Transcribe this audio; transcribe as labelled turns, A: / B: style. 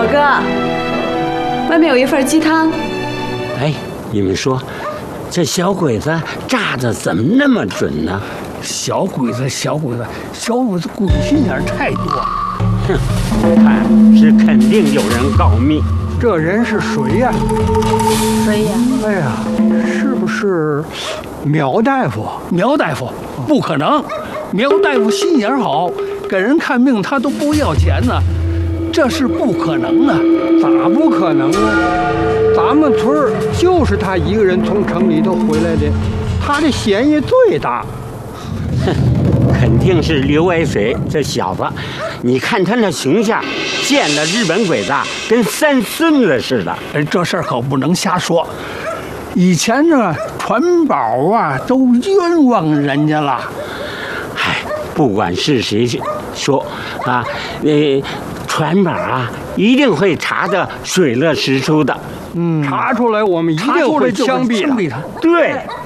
A: 哥，外面有一份鸡汤。
B: 哎，你们说，这小鬼子炸的怎么那么准呢？
C: 小鬼子鬼心眼太多。
B: 哼，看是肯定有人告密。
D: 这人是谁呀？
A: 谁呀？
D: 哎呀，是不是苗大夫？
C: 苗大夫不可能，苗大夫心眼好，给人看病他都不要钱呢，这是不可能的。
D: 咋不可能呢？咱们村儿就是他一个人从城里头回来的，他的嫌疑最大。
B: 哼，肯定是刘爱水这小子，你看他那形象，见了日本鬼子跟三孙子似的。
C: 哎，这事儿可不能瞎说。以前呢，传宝啊都冤枉人家了。
B: 唉，不管是谁说啊，传宝啊，一定会查得水落石出的。
D: 查出来我们一定会枪毙他。
B: 对。